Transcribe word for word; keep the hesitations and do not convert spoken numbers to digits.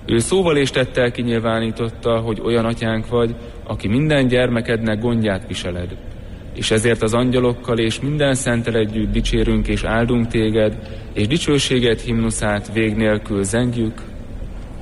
Ő szóval és tettel kinyilvánította, hogy olyan atyánk vagy, aki minden gyermekednek gondját viseled. És ezért az angyalokkal és minden szenttel együtt dicsérünk és áldunk téged, és dicsőséged himnuszát vég nélkül zengjük.